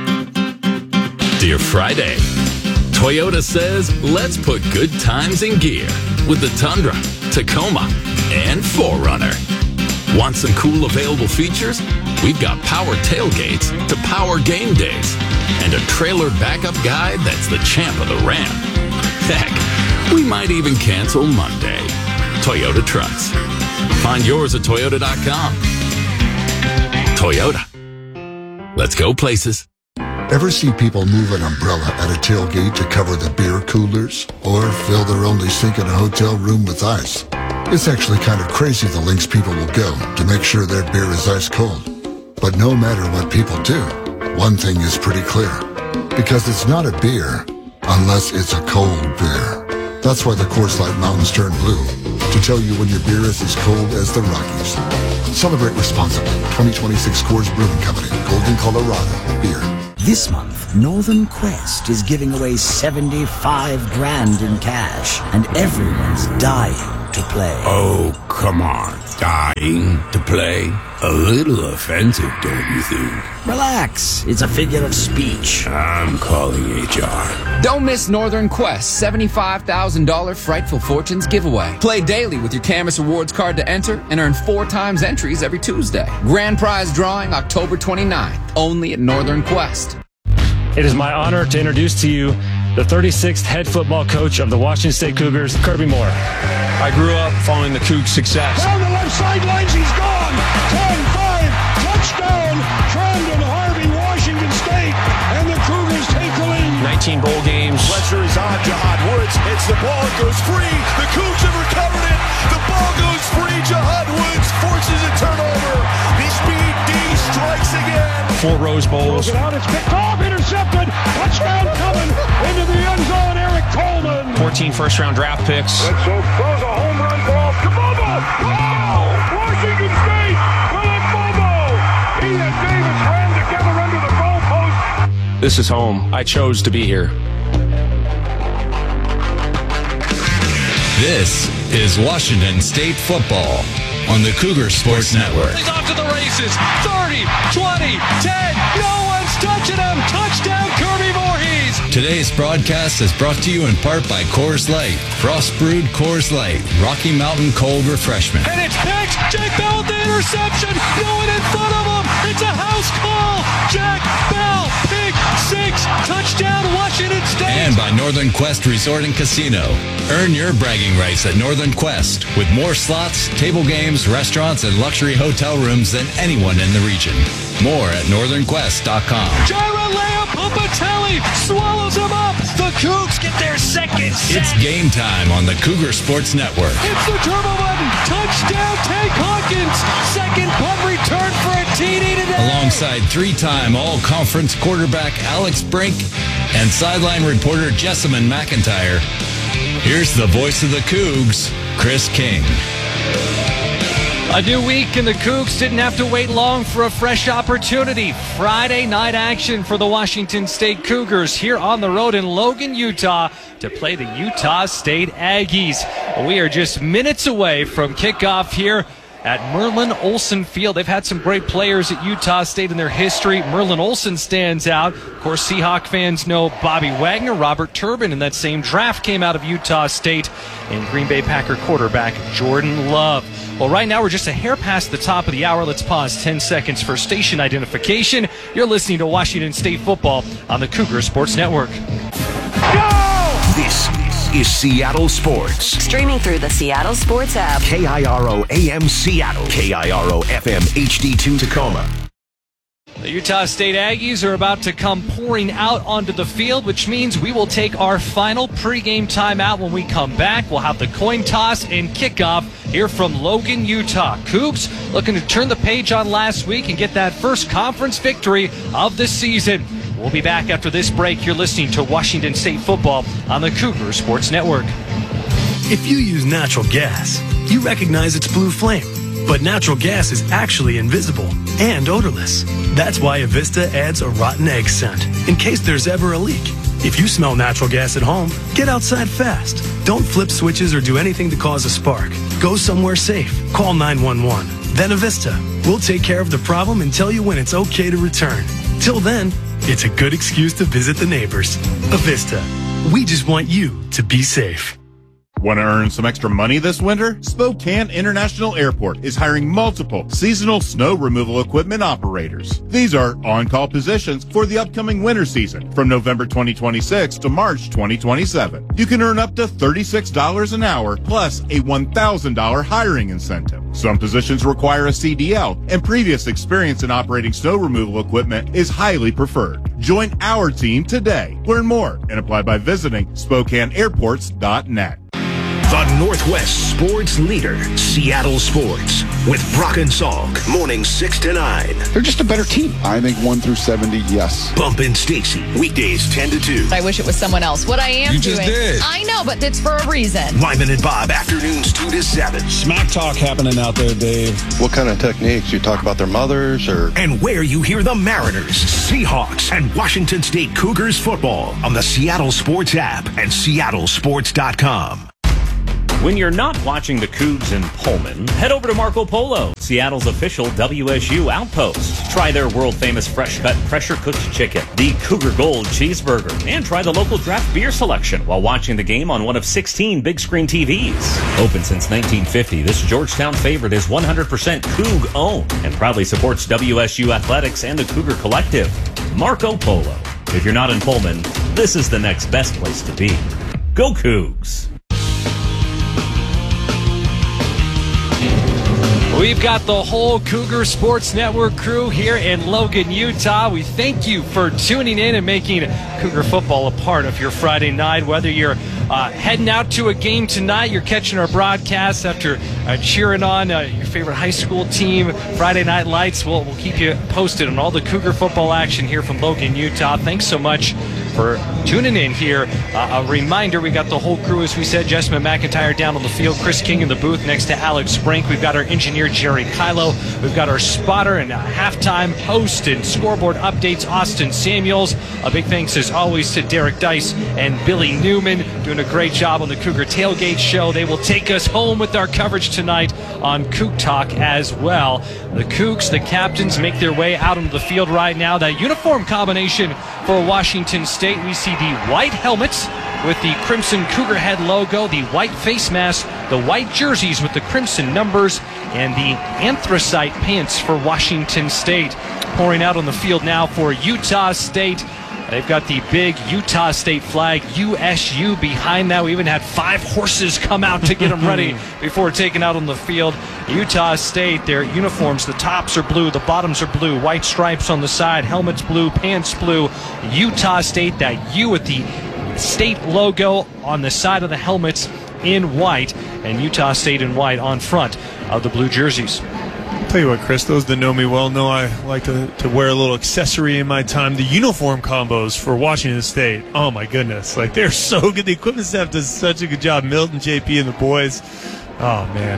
Dear Friday, Toyota says let's put good times in gear with the Tundra, Tacoma, and four runner. Want some cool available features? We've got power tailgates to power game days and a trailer backup guide that's the champ of the ramp. Heck, we might even cancel Monday. Toyota Trucks. Find yours at Toyota dot com. Toyota. Let's go places. Ever see people move an umbrella at a tailgate to cover the beer coolers? Or fill their only sink in a hotel room with ice? It's actually kind of crazy the lengths people will go to make sure their beer is ice cold. But no matter what people do, one thing is pretty clear. Because it's not a beer unless it's a cold beer. That's why the Coors Light Mountains turn blue. To tell you when your beer is as cold as the Rockies. Celebrate responsibly. twenty twenty-six Coors Brewing Company. Golden, Colorado. Beer. This month, Northern Quest is giving away seventy-five grand in cash, and everyone's dying to play. Oh, come on. Dying to play? A little offensive, don't you think? Relax. It's a figure of speech. I'm calling H R. Don't miss Northern Quest seventy-five thousand dollars Frightful Fortunes giveaway. Play daily with your Camus Rewards card to enter and earn four times entries every Tuesday. Grand prize drawing October twenty-ninth, only at Northern Quest. It is my honor to introduce to you the thirty-sixth head football coach of the Washington State Cougars, Kirby Moore. I grew up following the Cougs' success. Down the left sidelines, he's gone. ten five, touchdown, Trandon Harvey, Washington State, and the Cougars take the lead. nineteen bowl games. Pressure is on Jahad Woods. It's the ball, it goes free. The Cougs have recovered it. The ball goes free. Jahad Woods forces a turnover. The speed D strikes again. Four Rose Bowls. It out, it's picked off, intercepted. Touchdown coming into the end zone, Eric Coleman. fourteen first-round draft picks. Bledsoe throws a home run ball to Bobo. Oh! Washington State with a Bobo. He and Davis ran together under the goalpost. This is home. I chose to be here. This is Washington State football on the Cougar Sports Network. He's off to the races. thirty, twenty, ten. No one's touching him. Touchdown, Kirby Voorhees. Today's broadcast is brought to you in part by Coors Light. Frost brewed Coors Light. Rocky Mountain cold refreshment. And it's picked. Jake Bell with the interception. No one in front of him. It's a house call. Jack Bell, pick six. Touchdown, Washington State. And by Northern Quest Resort and Casino. Earn your bragging rights at Northern Quest with more slots, table games, restaurants, and luxury hotel rooms than anyone in the region. More at northern quest dot com. Jiralea Pupatelli swallows him up. The Cougs get their second sack. It's game time on the Cougar Sports Network. It's the turbo button. Touchdown, Tank Hawkins. Second punt return for a T D today. Alongside three-time all-conference quarterback Alex Brink and sideline reporter Jessamine McIntyre, here's the voice of the Cougs, Chris King. A new week, and the Cougs didn't have to wait long for a fresh opportunity. Friday night action for the Washington State Cougars here on the road in Logan, Utah, to play the Utah State Aggies. We are just minutes away from kickoff here at Merlin Olsen Field. They've had some great players at Utah State in their history. Merlin Olsen stands out. Of course, Seahawk fans know Bobby Wagner, Robert Turbin, and that same draft came out of Utah State, and Green Bay Packer quarterback Jordan Love. Well, right now we're just a hair past the top of the hour. Let's pause ten seconds for station identification. You're listening to Washington State football on the Cougar Sports Network. This is Seattle Sports. Streaming through the Seattle Sports app. K I R O A M Seattle. K I R O F M H D two Tacoma. The Utah State Aggies are about to come pouring out onto the field, which means we will take our final pregame timeout. When we come back, we'll have the coin toss and kickoff here from Logan, Utah. Cougs looking to turn the page on last week and get that first conference victory of the season. We'll be back after this break. You're listening to Washington State football on the Cougar Sports Network. If you use natural gas, you recognize its blue flame. But natural gas is actually invisible and odorless. That's why Avista adds a rotten egg scent in case there's ever a leak. If you smell natural gas at home, get outside fast. Don't flip switches or do anything to cause a spark. Go somewhere safe. Call nine one one. Then Avista. We'll take care of the problem and tell you when it's okay to return. Till then, it's a good excuse to visit the neighbors. Avista. We just want you to be safe. Want to earn some extra money this winter? Spokane International Airport is hiring multiple seasonal snow removal equipment operators. These are on-call positions for the upcoming winter season from November twenty twenty-six to March twenty twenty-seven. You can earn up to thirty-six dollars an hour plus a one thousand dollars hiring incentive. Some positions require a C D L, and previous experience in operating snow removal equipment is highly preferred. Join our team today. Learn more and apply by visiting Spokane Airports dot net. The Northwest sports leader, Seattle Sports, with Brock and Salk, mornings six to nine. They're just a better team. I think one through seventy, yes. Bump and Stacy, weekdays ten to two. I wish it was someone else. What I am You doing. just did. I know, but it's for a reason. Lyman and Bob, afternoons two to seven. Smack talk happening out there, Dave. What kind of techniques? You talk about their mothers or? And where you hear the Mariners, Seahawks, and Washington State Cougars football on the Seattle Sports app and Seattle Sports dot com. When you're not watching the Cougs in Pullman, head over to Marco Polo, Seattle's official W S U outpost. Try their world-famous fresh-cut, pressure-cooked chicken, the Cougar Gold cheeseburger, and try the local draft beer selection while watching the game on one of sixteen big-screen T Vs. Open since nineteen fifty, this Georgetown favorite is one hundred percent Coug-owned and proudly supports W S U Athletics and the Cougar Collective. Marco Polo. If you're not in Pullman, this is the next best place to be. Go Cougs! We've got the whole Cougar Sports Network crew here in Logan, Utah. We thank you for tuning in and making Cougar football a part of your Friday night. Whether you're uh, heading out to a game tonight, you're catching our broadcast after uh, cheering on uh, your favorite high school team, Friday Night Lights, we'll, we'll keep you posted on all the Cougar football action here from Logan, Utah. Thanks so much for tuning in here. Uh, a reminder, we got the whole crew, as we said, Jessamine McIntyre down on the field, Chris King in the booth next to Alex Brink. We've got our engineer, Jerry Kylo. We've got our spotter and halftime host and scoreboard updates, Austin Samuels. A big thanks, as always, to Derek Dice and Billy Newman, doing a great job on the Cougar Tailgate Show. They will take us home with our coverage tonight on Coug Talk as well. The Cougs, the captains, make their way out onto the field right now. That uniform combination for Washington State. We see the white helmets with the Crimson Cougar head logo, the white face mask, the white jerseys with the crimson numbers, and the anthracite pants for Washington State. Pouring out on the field now for Utah State. They've got the big Utah State flag, U S U, behind that. We even had five horses come out to get them ready before taking out on the field. Utah State, their uniforms, the tops are blue, the bottoms are blue, white stripes on the side, helmets blue, pants blue. Utah State, that U with the state logo on the side of the helmets in white, and Utah State in white on front of the blue jerseys. Tell you what, Chris, those that know me well know I like to, to wear a little accessory in my time. The uniform combos for Washington State, oh my goodness, like they're so good. The equipment staff does such a good job. Milton, J P, and the boys. Oh man,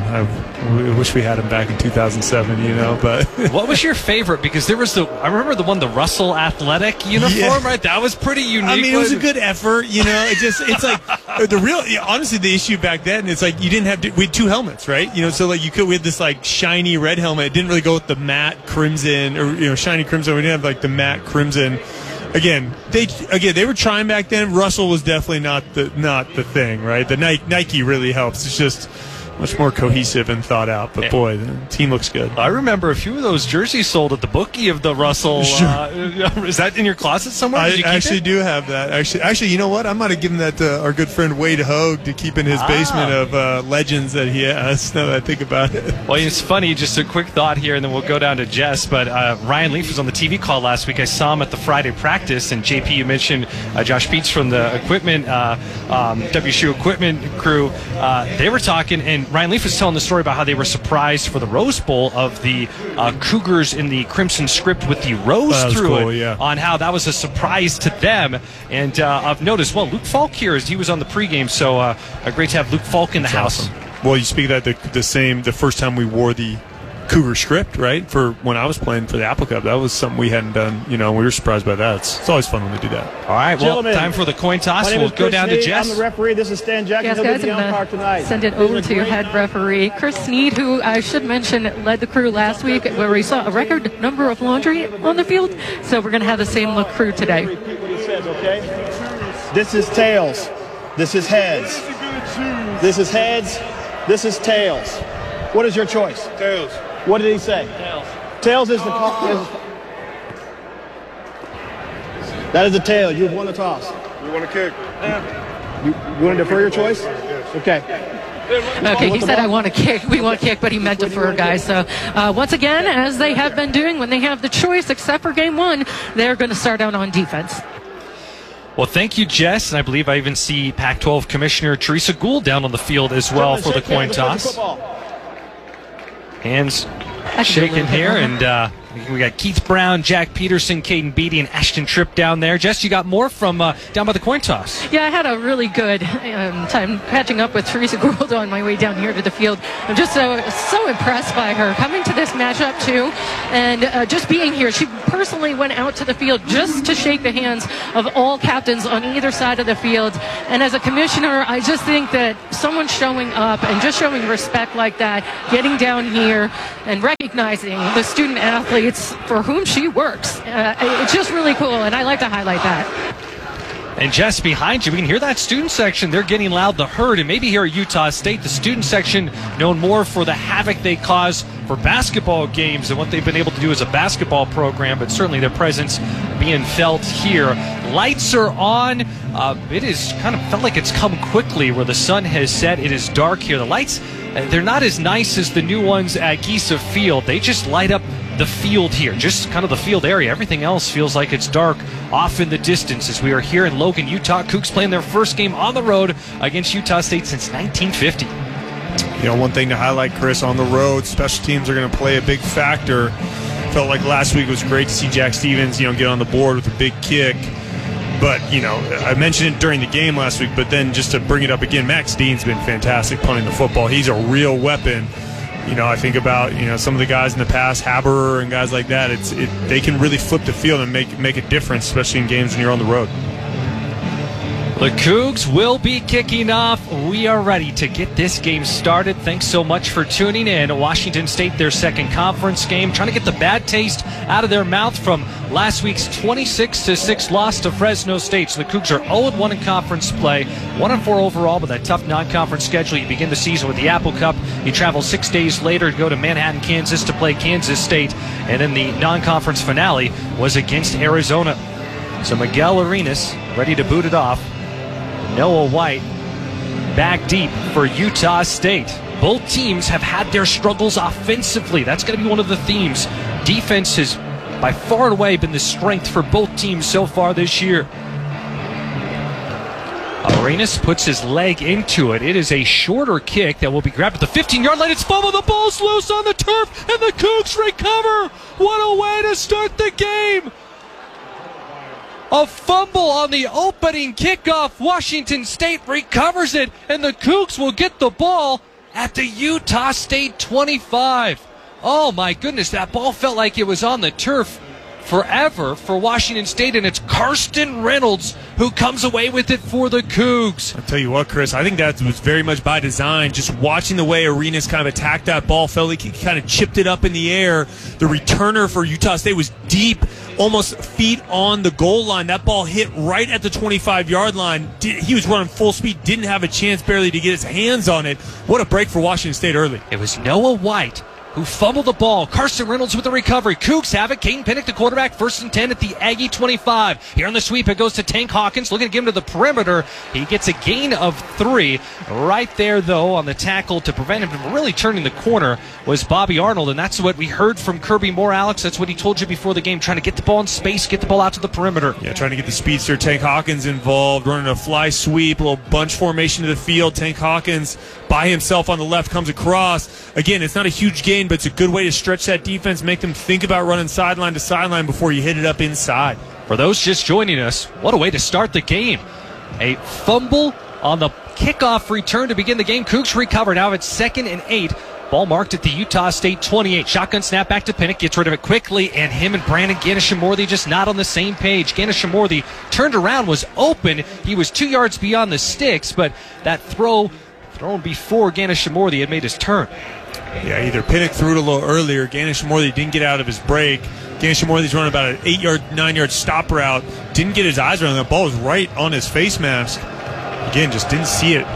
I wish we had him back in two thousand seven, you know. But what was your favorite? Because there was the I remember the one, the Russell Athletic uniform, yeah. right? That was pretty unique. I mean, it was a good effort, you know. It just it's like the real honestly the issue back then. It's like you didn't have to, we had two helmets, right? You know, so like you could we had this like shiny red helmet. It didn't really go with the matte crimson or you know shiny crimson. We didn't have like the matte crimson. Again, they again they were trying back then. Russell was definitely not the not the thing, right? The Nike, Nike really helps. It's just much more cohesive and thought out, but boy, the team looks good. I remember a few of those jerseys sold at the bookie of the Russell. Sure. Uh, is that in your closet somewhere? Did I you keep actually it? do have that. Actually, actually, you know what? I might have given that to our good friend Wade Hogue to keep in his Ah. basement of uh, legends that he has. Now that I think about it. Well, it's funny, just a quick thought here, and then we'll go down to Jess. But uh, Ryan Leaf was on the T V call last week. I saw him at the Friday practice, and J P, you mentioned uh, Josh Beats from the equipment, uh, um, W S U equipment crew. Uh, they were talking, and Ryan Leaf was telling the story about how they were surprised for the Rose Bowl of the uh, Cougars in the crimson script with the rose That was through cool, it, yeah. on how that was a surprise to them. And uh, I've noticed, well, Luke Falk here, as he was on the pregame, so uh, uh, great to have Luke Falk in the That's house. awesome. Well, you speak of that the, the same the first time we wore the Cougar script, right? For when I was playing for the Apple Cup, that was something we hadn't done. You know, we were surprised by that. It's, it's always fun when they do that. All right, well, Gentlemen, time for the coin toss. my name We'll is go Chris down Sneed. to Jess. I'm the referee. This is Stan Jackson. Yes, He'll guys, be the I'm umpire going tonight. to send it This is over a to your great- head referee, Chris Sneed, who I should mention led the crew last week where we saw a record number of laundry on the field. So we're going to have the same look crew today. Repeat what he says, okay? This is tails. This is heads. This is heads. This is tails. What is your choice? Tails. What did he say? Tails. Tails is the call. Is, that is the tail. You've won the toss. We want to kick. You, you want to defer your choice? Okay. Okay, he said I want to kick. We want to kick, but he meant defer, guys. So uh, once again, as they have been doing when they have the choice, except for game one, they're going to start out on defense. Well, thank you, Jess. And I believe I even see Pac twelve Commissioner Teresa Gould down on the field as well for the coin toss. Hands shaking here, and uh, we got Keith Brown, Jack Peterson, Caden Beatty, and Ashton Tripp down there. Jess, you got more from uh, down by the coin toss. Yeah, I had a really good um, time catching up with Teresa Gould on my way down here to the field. I'm just so, so impressed by her coming to this matchup, too, and uh, just being here. She personally went out to the field just to shake the hands of all captains on either side of the field. And as a commissioner, I just think that someone showing up and just showing respect like that, getting down here and recognizing the student athletes for whom she works, uh, it's just really cool, and I like to highlight that. And Jess, behind you, we can hear that student section. They're getting loud, the herd, and maybe here at Utah State, the student section known more for the havoc they cause for basketball games and what they've been able to do as a basketball program, but certainly their presence being felt here. Lights are on. Uh, it is kind of felt like it's come quickly where the sun has set. It is dark here. The lights, they're not as nice as the new ones at Giesa Field. They just light up the field here, just kind of the field area. Everything else feels like it's dark off in the distance as we are here in Logan, Utah. Cougs playing their first game on the road against Utah State since nineteen fifty. You know, one thing to highlight, Chris, on the road, special teams are going to play a big factor. Felt like last week was great to see Jack Stevens, you know, get on the board with a big kick. But, you know, I mentioned it during the game last week, but then just to bring it up again, Max Dean's been fantastic punting the football. He's a real weapon. You know, I think about, you know, some of the guys in the past, Haberer and guys like that. It's it, they can really flip the field and make make a difference, especially in games when you're on the road. The Cougs will be kicking off. We are ready to get this game started. Thanks so much for tuning in. Washington State, their second conference game, trying to get the bad taste out of their mouth from last week's twenty-six to six loss to Fresno State. So the Cougs are oh and one in conference play, one and four overall, but that tough non-conference schedule. You begin the season with the Apple Cup. You travel six days later to go to Manhattan, Kansas to play Kansas State. And then the non-conference finale was against Arizona. So Miguel Arenas ready to boot it off. Noah White back deep for Utah State. Both teams have had their struggles offensively. That's going to be one of the themes. Defense has by far and away been the strength for both teams so far this year. Arenas puts his leg into it. It is a shorter kick that will be grabbed at the fifteen-yard line. It's fumbled. The ball's loose on the turf, and the Cougs recover. What a way to start the game. A fumble on the opening kickoff. Washington State recovers it, and the Cougs will get the ball at the Utah State twenty-five. Oh, my goodness, that ball felt like it was on the turf forever for Washington State, and it's Karsten Reynolds who comes away with it for the Cougs. I'll tell you what, Chris, I think that was very much by design. Just watching the way Arenas kind of attacked that ball, felt like he kind of chipped it up in the air. The returner for Utah State was deep, almost feet on the goal line. That ball hit right at the twenty-five-yard line. He was running full speed, didn't have a chance barely to get his hands on it. What a break for Washington State early. It was Noah White who fumbled the ball. Karsten Reynolds with the recovery. Cougs have it. Caden Pinnock, the quarterback, first and ten at the Aggie twenty-five. Here on the sweep, it goes to Tank Hawkins, looking to get him to the perimeter. He gets a gain of three. Right there, though, on the tackle to prevent him from really turning the corner was Bobby Arnold, and that's what we heard from Kirby Moore, Alex. That's what he told you before the game, trying to get the ball in space, get the ball out to the perimeter. Yeah, trying to get the speedster Tank Hawkins involved, running a fly sweep, a little bunch formation to the field. Tank Hawkins by himself on the left comes across. Again, it's not a huge gain, but it's a good way to stretch that defense, make them think about running sideline to sideline before you hit it up inside. For those just joining us, what a way to start the game. A fumble on the kickoff return to begin the game. Cougs recover. Now it's second and eight. Ball marked at the Utah State twenty-eight. Shotgun snap back to Pinnock. Gets rid of it quickly, and him and Brandon Ganesha-Morthy just not on the same page. Ganesha-Morthy turned around, was open. He was two yards beyond the sticks, but that throw thrown before Ganesha-Morthy had made his turn. Yeah, either Pinnock threw it a little earlier. Ganesha-Morthy didn't get out of his break. Ganesha-Morthy's running about an eight-yard, nine-yard stop route. Didn't get his eyes around. That ball was right on his face mask. Again, just didn't see it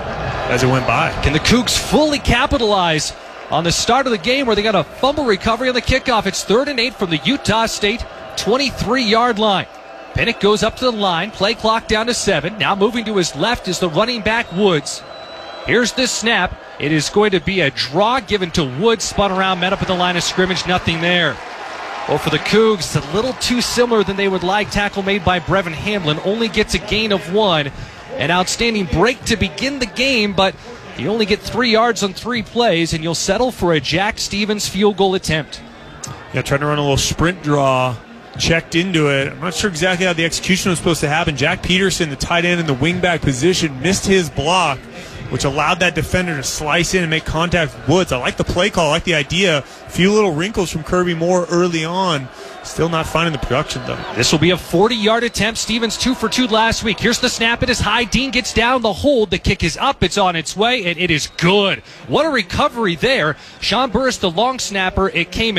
as it went by. Can the Cougs fully capitalize on the start of the game where they got a fumble recovery on the kickoff? It's third and eight from the Utah State twenty-three-yard line. Pinnock goes up to the line. Play clock down to seven. Now moving to his left is the running back Woods. Here's the snap. It is going to be a draw given to Woods. Spun around, met up at the line of scrimmage. Nothing there. Well, for the Cougs, it's a little too similar than they would like. Tackle made by Brevin Hamlin. Only gets a gain of one. An outstanding break to begin the game, but you only get three yards on three plays, and you'll settle for a Jack Stevens field goal attempt. Yeah, trying to run a little sprint draw. Checked into it. I'm not sure exactly how the execution was supposed to happen. Jack Peterson, the tight end in the wingback position, missed his block, which allowed that defender to slice in and make contact with Woods. I like the play call. I like the idea. A few little wrinkles from Kirby Moore early on. Still not finding the production, though. This will be a forty-yard attempt. Stevens two for two last week. Here's the snap. It is high. Dean gets down the hold. The kick is up. It's on its way, and it is good. What a recovery there. Sean Burris, the long snapper. It came